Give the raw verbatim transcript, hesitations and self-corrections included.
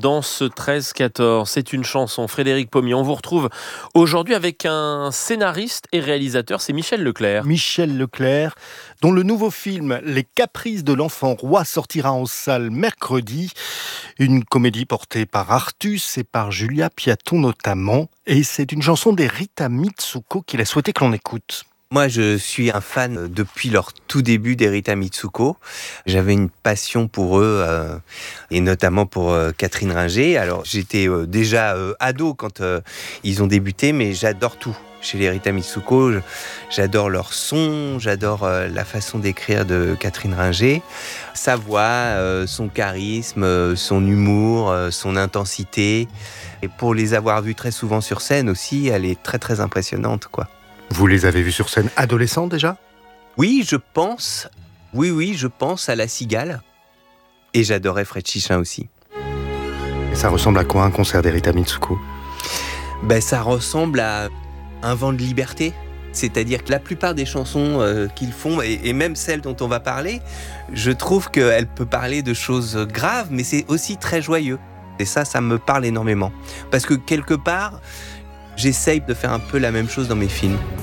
dans ce treize quatorze. C'est une chanson, Frédéric Pommier. On vous retrouve aujourd'hui avec un scénariste et réalisateur, c'est Michel Leclerc. Michel Leclerc, dont le nouveau film Les Caprices de l'enfant roi sortira en salle mercredi. Une comédie portée par Artus et par Julia Piaton notamment. Et c'est une chanson des Rita Mitsuko qu'il a souhaité que l'on écoute. Moi, je suis un fan depuis leur tout début des Rita Mitsuko. J'avais une passion pour eux, euh, et notamment pour euh, Catherine Ringer. Alors, j'étais euh, déjà euh, ado quand euh, ils ont débuté, mais j'adore tout. Chez les Rita Mitsuko, j'adore leur son, j'adore euh, la façon d'écrire de Catherine Ringer, sa voix, euh, son charisme, euh, son humour, euh, son intensité. Et pour les avoir vus très souvent sur scène aussi, elle est très très impressionnante, quoi. Vous les avez vus sur scène adolescents déjà ? Oui, je pense. Oui, oui, je pense à La Cigale. Et j'adorais Fred Chichin aussi. Et ça ressemble à quoi un concert des Rita Mitsuko ? Ben, ça ressemble à un vent de liberté. C'est-à-dire que la plupart des chansons euh, qu'ils font, et, et même celles dont on va parler, je trouve qu'elles peuvent parler de choses graves, mais c'est aussi très joyeux. Et ça, ça me parle énormément. Parce que quelque part, j'essaye de faire un peu la même chose dans mes films.